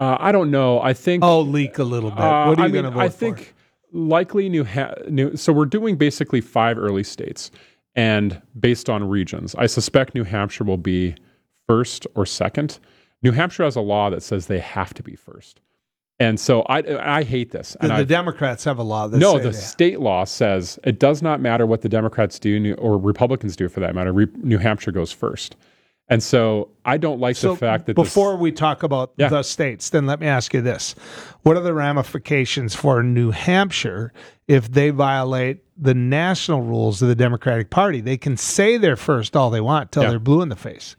I don't know. I think leak a little bit. What are you going to vote for? I think likely so we're doing basically 5 early states, and based on regions. I suspect New Hampshire will be first or second. New Hampshire has a law that says they have to be first. And so I hate this. And the Democrats have a law that No, the state law says it does not matter what the Democrats do or Republicans do for that matter. New Hampshire goes first. And so I don't like the fact that before we talk about the states, then let me ask you this. What are the ramifications for New Hampshire if they violate the national rules of the Democratic Party? They can say they're first all they want till they're blue in the face.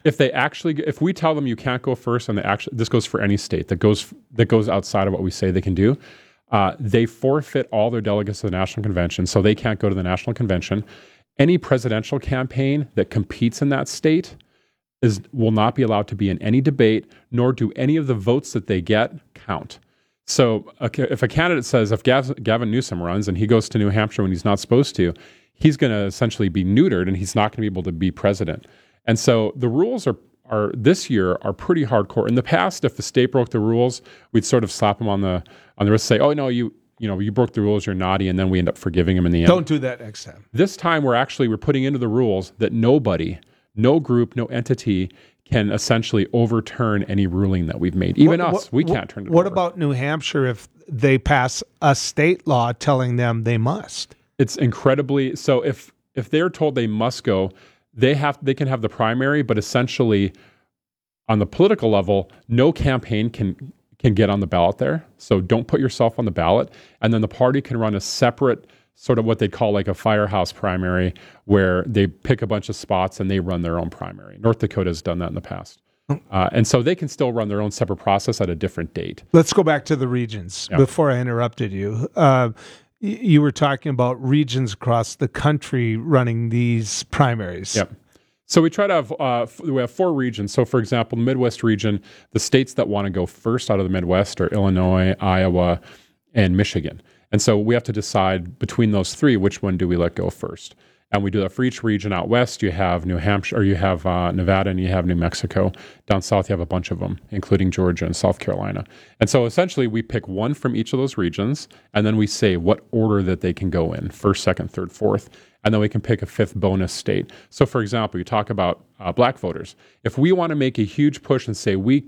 If we tell them you can't go first, and this goes for any state that goes outside of what we say they can do, they forfeit all their delegates to the National Convention, so they can't go to the National Convention. Any presidential campaign that competes in that state will not be allowed to be in any debate, nor do any of the votes that they get count. So if a candidate says, if Gavin Newsom runs and he goes to New Hampshire when he's not supposed to, he's going to essentially be neutered and he's not going to be able to be president. And so the rules are this year are pretty hardcore. In the past, if the state broke the rules, we'd sort of slap them on the wrist, say, "Oh no, you broke the rules, you're naughty," and then we end up forgiving him in the end. Don't do that next time. This time we're putting into the rules that nobody, no group, no entity can essentially overturn any ruling that we've made. Even we can't turn it over. What about New Hampshire if they pass a state law telling them they must? It's incredibly so. If they're told they must go, they can have the primary, but essentially on the political level, no campaign can get on the ballot there. So don't put yourself on the ballot, and then the party can run a separate sort of what they call like a firehouse primary, where they pick a bunch of spots and they run their own primary. North Dakota has done that in the past. And so they can still run their own separate process at a different date. Let's go back to the regions before I interrupted you. You were talking about regions across the country running these primaries. Yep. So we try to we have 4 regions. So for example, the Midwest region, the states that want to go first out of the Midwest are Illinois, Iowa, and Michigan. And so we have to decide between those 3, which one do we let go first? And we do that for each region. Out west, you have New Hampshire, or you have Nevada, and you have New Mexico. Down south, you have a bunch of them, including Georgia and South Carolina. And so essentially, we pick one from each of those regions, and then we say what order that they can go in, first, second, third, fourth. And then we can pick a 5th bonus state. So for example, you talk about black voters. If we want to make a huge push and say we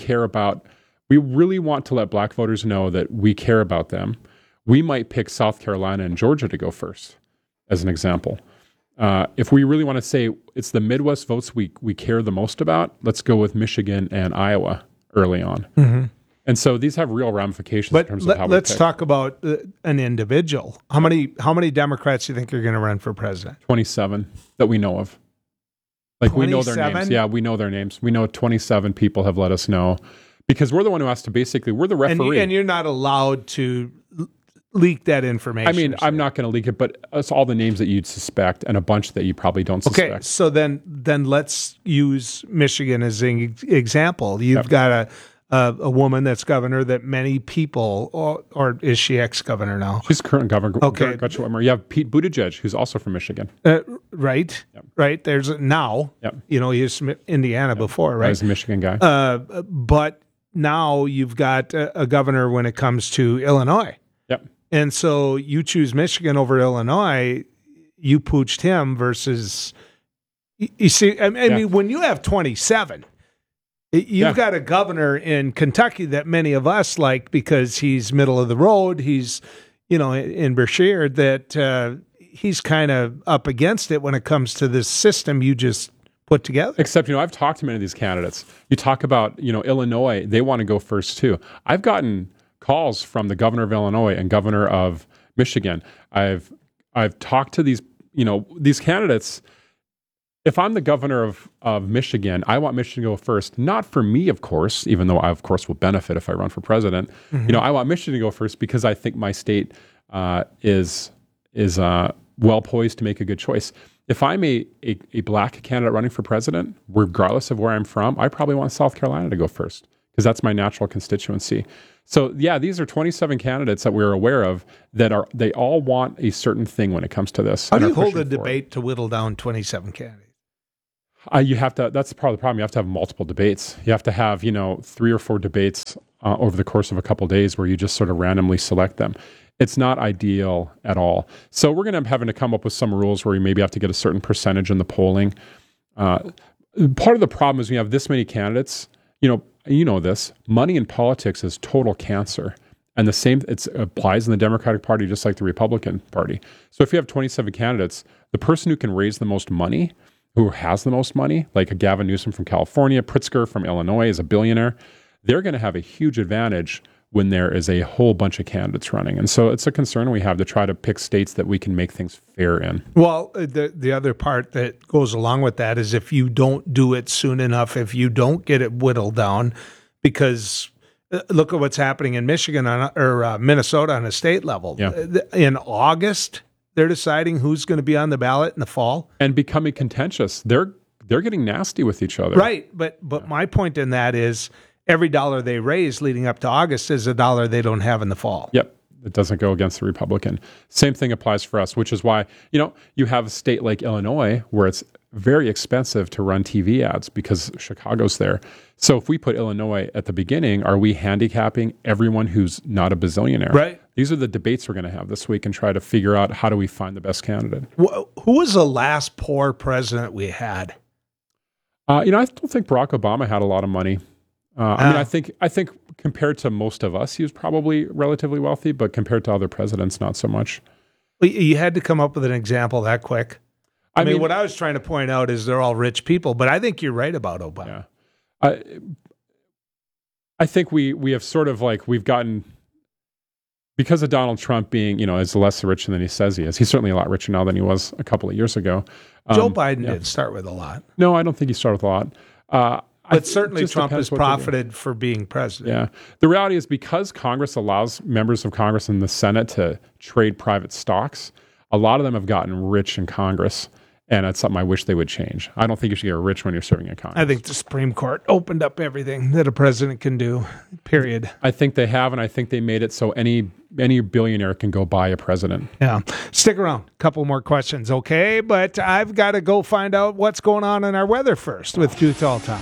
really want to let black voters know that we care about them, we might pick South Carolina and Georgia to go first, as an example. If we really want to say it's the Midwest votes we care the most about, let's go with Michigan and Iowa early on. Mm-hmm. And so these have real ramifications in terms of how let's talk about an individual. How many Democrats do you think are going to run for president? 27 that we know of. Like 27? We know their names. Yeah, we know their names. We know 27 people have let us know, because we're the one who has to we're the referee. And you're not allowed to leak that information. I mean, I'm not going to leak it, but it's all the names that you'd suspect and a bunch that you probably don't suspect. Okay, so then let's use Michigan as an example. You've got a woman that's governor that many people, or is she ex-governor now? She's current governor. Okay. You have Pete Buttigieg, who's also from Michigan. Right. Yep. Right. There's now, he was from Indiana before, right? He's a Michigan guy. But now you've got a governor when it comes to Illinois. Yep. And so you choose Michigan over Illinois, you pooched him versus, you see, I mean, when you have 27, you've got a governor in Kentucky that many of us like because he's middle of the road. He's, in Beshear, that he's kind of up against it when it comes to this system you just put together. Except, I've talked to many of these candidates. You talk about, Illinois, they want to go first too. I've gotten calls from the governor of Illinois and governor of Michigan. I've talked to these candidates. If I'm the governor of Michigan, I want Michigan to go first. Not for me, of course, even though I, of course, will benefit if I run for president. Mm-hmm. I want Michigan to go first because I think my state is well poised to make a good choice. If I'm a black candidate running for president, regardless of where I'm from, I probably want South Carolina to go first because that's my natural constituency. So these are 27 candidates that we're aware of they all want a certain thing when it comes to this. How do you hold a debate to whittle down 27 candidates? That's part of the problem. You have to have multiple debates. You have to have, 3 or 4 debates over the course of a couple days where you just sort of randomly select them. It's not ideal at all. So we're going to having to come up with some rules where you maybe have to get a certain percentage in the polling. Part of the problem is we have this many candidates. You know this. Money in politics is total cancer. And the same, it applies in the Democratic Party just like the Republican Party. So if you have 27 candidates, the person who can raise the most money, who has the most money, like a Gavin Newsom from California, Pritzker from Illinois is a billionaire, they're going to have a huge advantage when there is a whole bunch of candidates running. And so it's a concern we have to try to pick states that we can make things fair in. Well, the other part that goes along with that is if you don't do it soon enough, if you don't get it whittled down, because look at what's happening in Michigan or Minnesota on a state level. Yeah. In August, they're deciding who's going to be on the ballot in the fall. And becoming contentious. They're getting nasty with each other. Right. But my point in that is every dollar they raise leading up to August is a dollar they don't have in the fall. Yep. It doesn't go against the Republican. Same thing applies for us, which is why, you have a state like Illinois where it's very expensive to run TV ads because Chicago's there. So if we put Illinois at the beginning, are we handicapping everyone who's not a bazillionaire? Right. These are the debates we're going to have this week and try to figure out how do we find the best candidate. Who was the last poor president we had? I don't think Barack Obama had a lot of money. I think compared to most of us, he was probably relatively wealthy, but compared to other presidents, not so much. You had to come up with an example that quick. I mean, what I was trying to point out is they're all rich people, but I think you're right about Obama. Yeah. I think we have sort of we've gotten, because of Donald Trump being, is less rich than he says he is. He's certainly a lot richer now than he was a couple of years ago. Joe Biden didn't start with a lot. No, I don't think he started with a lot. But certainly Trump has profited for being president. Yeah. The reality is because Congress allows members of Congress and the Senate to trade private stocks, a lot of them have gotten rich in Congress. And that's something I wish they would change. I don't think you should get rich when you're serving in Congress. I think the Supreme Court opened up everything that a president can do, period. I think they have, and I think they made it so any billionaire can go buy a president. Yeah. Stick around. A couple more questions, okay? But I've got to go find out what's going on in our weather first with Too Tall Tom.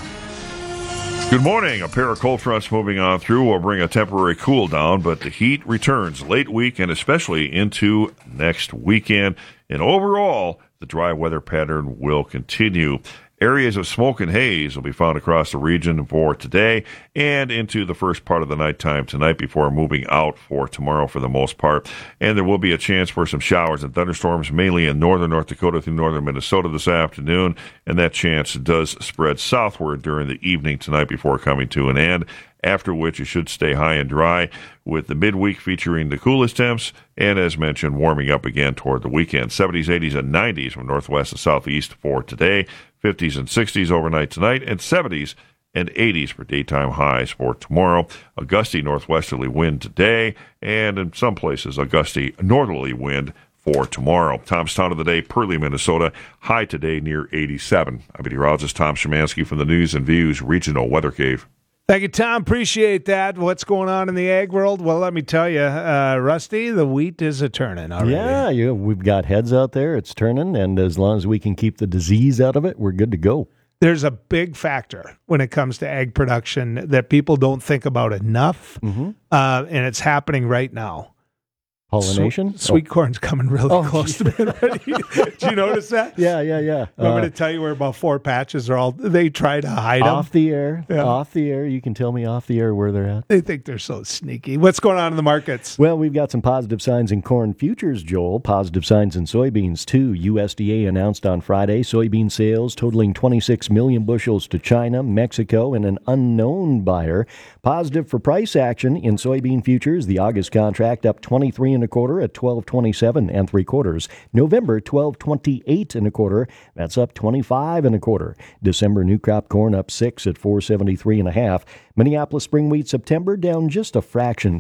Good morning. A pair of cold fronts moving on through will bring a temporary cool down, but the heat returns late week and especially into next weekend. And overall, the dry weather pattern will continue. Areas of smoke and haze will be found across the region for today and into the first part of the nighttime tonight before moving out for tomorrow for the most part. And there will be a chance for some showers and thunderstorms, mainly in northern North Dakota through northern Minnesota this afternoon. And that chance does spread southward during the evening tonight before coming to an end, after which it should stay high and dry, with the midweek featuring the coolest temps, and as mentioned, warming up again toward the weekend. 70s, 80s, and 90s from northwest and southeast for today, 50s and 60s overnight tonight, and 70s and 80s for daytime highs for tomorrow. A gusty northwesterly wind today, and in some places, a gusty northerly wind for tomorrow. Tom's Town of the Day, Purley, Minnesota. High today near 87. I'm meteorologist Tom Szymanski from the News and Views Regional Weather Cave. Thank you, Tom. Appreciate that. What's going on in the ag world? Well, let me tell you, Rusty, the wheat is a-turning already. Yeah, we've got heads out there. It's turning, and as long as we can keep the disease out of it, we're good to go. There's a big factor when it comes to ag production that people don't think about enough, and it's happening right now. Pollination? Sweet corn's coming really close to being ready. Did you notice that? Yeah. I'm going to tell you where about 4 patches are they try to hide off them. Off the air. You can tell me off the air where they're at. They think they're so sneaky. What's going on in the markets? Well, we've got some positive signs in corn futures, Joel. Positive signs in soybeans, too. USDA announced on Friday soybean sales totaling 26 million bushels to China, Mexico, and an unknown buyer. Positive for price action in soybean futures. The August contract up 23 1/4 at 12.27 3/4. November 12.28 1/4. That's up 25 1/4. December new crop corn up 6 at 4.73 1/2. Minneapolis spring wheat September down just a fraction,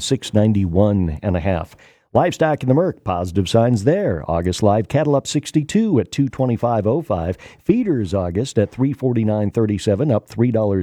6.91 1/2. Livestock in the Merc, positive signs there. August live cattle up 62 at 225.05. Feeders August at 349.37, up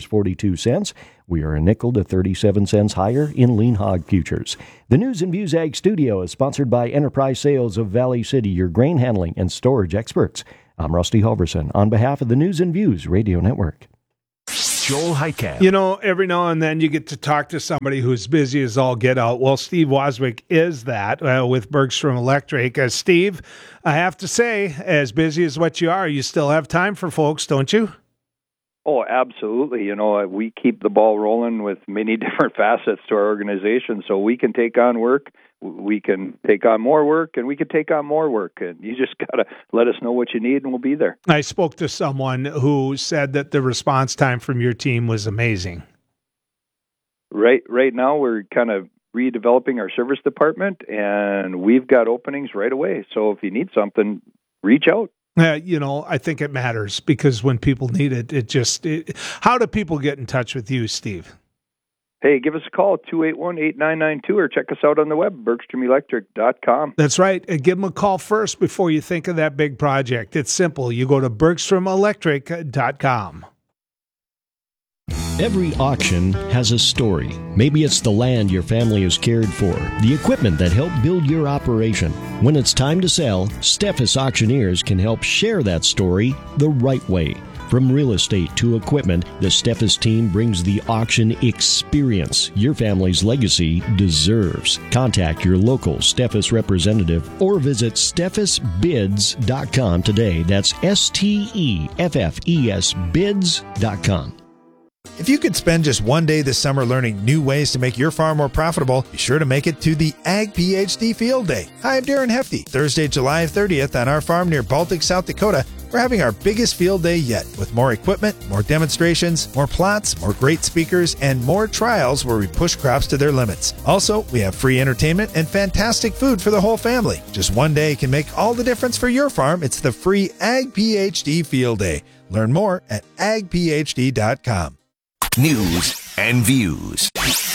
$3.42. We are a nickel to 37 cents higher in lean hog futures. The News and Views Ag Studio is sponsored by Enterprise Sales of Valley City, your grain handling and storage experts. I'm Rusty Halverson on behalf of the News and Views Radio Network. Joel Heitkamp. You know, every now and then you get to talk to somebody who's busy as all get out. Well, Steve Waswick is that with Bergstrom Electric. Steve, I have to say, as busy as what you are, you still have time for folks, don't you? Oh, absolutely. You know, we keep the ball rolling with many different facets to our organization, so we can take on work, we can take on more work, and we can take on more work. And you just got to let us know what you need, and we'll be there. I spoke to someone who said that the response time from your team was amazing. Right now, we're kind of redeveloping our service department, and we've got openings right away. So if you need something, reach out. You know, I think it matters because when people need it, how do people get in touch with you, Steve? Hey, give us a call, 281-8992, or check us out on the web, bergstromelectric.com. That's right. Give them a call first before you think of that big project. It's simple. You go to bergstromelectric.com. Every auction has a story. Maybe it's the land your family has cared for, the equipment that helped build your operation. When it's time to sell, Steffes Auctioneers can help share that story the right way. From real estate to equipment, the Steffes team brings the auction experience your family's legacy deserves. Contact your local Steffes representative or visit steffesbids.com today. That's STEFFES bids.com. If you could spend just one day this summer learning new ways to make your farm more profitable, be sure to make it to the Ag PhD Field Day. Hi, I'm Darren Hefty. Thursday, July 30th on our farm near Baltic, South Dakota, we're having our biggest field day yet with more equipment, more demonstrations, more plots, more great speakers, and more trials where we push crops to their limits. Also, we have free entertainment and fantastic food for the whole family. Just one day can make all the difference for your farm. It's the free Ag PhD Field Day. Learn more at agphd.com. News and views.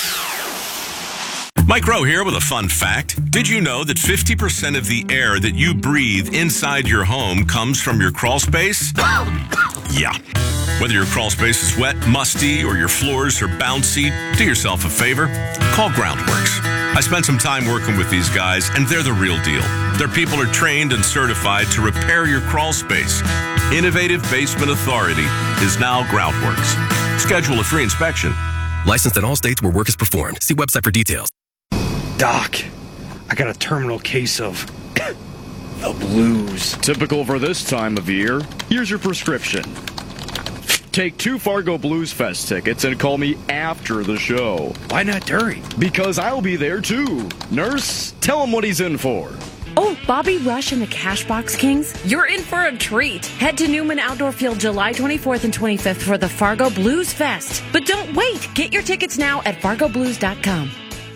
Mike Rowe here with a fun fact. Did you know that 50% of the air that you breathe inside your home comes from your crawl space? Yeah. Whether your crawl space is wet, musty, or your floors are bouncy, do yourself a favor. Call Groundworks. I spent some time working with these guys, and they're the real deal. Their people are trained and certified to repair your crawl space. Innovative Basement Authority is now Groundworks. Schedule a free inspection. Licensed in all states where work is performed. See website for details. Doc, I got a terminal case of the blues. Typical for this time of year. Here's your prescription. Take 2 Fargo Blues Fest tickets and call me after the show. Why not during? Because I'll be there too. Nurse, tell him what he's in for. Oh, Bobby Rush and the Cashbox Kings, you're in for a treat. Head to Newman Outdoor Field July 24th and 25th for the Fargo Blues Fest. But don't wait. Get your tickets now at fargoblues.com.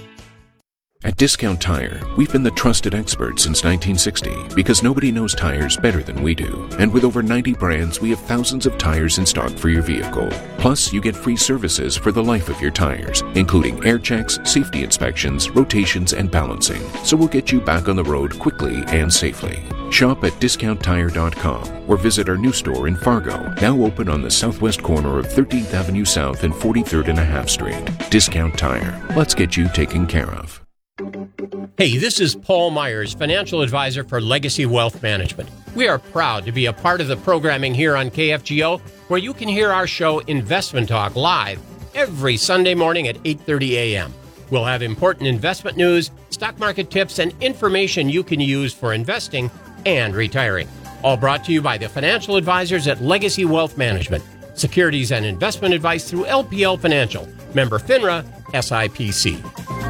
At Discount Tire, we've been the trusted experts since 1960 because nobody knows tires better than we do. And with over 90 brands, we have thousands of tires in stock for your vehicle. Plus, you get free services for the life of your tires, including air checks, safety inspections, rotations, and balancing. So we'll get you back on the road quickly and safely. Shop at DiscountTire.com or visit our new store in Fargo, now open on the southwest corner of 13th Avenue South and 43rd and a half Street. Discount Tire. Let's get you taken care of. Hey, this is Paul Myers, financial advisor for Legacy Wealth Management. We are proud to be a part of the programming here on KFGO, where you can hear our show Investment Talk live every Sunday morning at 8:30 a.m. We'll have important investment news, stock market tips, and information you can use for investing and retiring. All brought to you by the financial advisors at Legacy Wealth Management. Securities and investment advice through LPL Financial. Member FINRA, SIPC.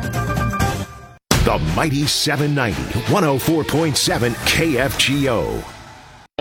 The Mighty 790, 104.7 KFGO.